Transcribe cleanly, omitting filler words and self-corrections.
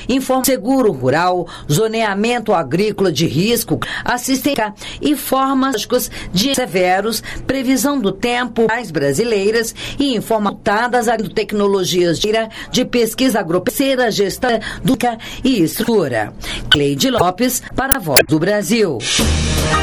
seguro rural, zoneamento agrícola de risco, assistência e formas de severos, previsão do tempo mais brasileiras e informadas a tecnologias de pesquisa agropecuária, gestão e estrutura. Cleide Lopes para a Voz do Brasil.